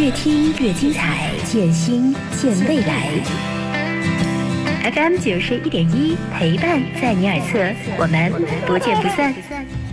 越听越精彩，见新见未来。FM 91.1陪伴在你耳侧，我们不见不散。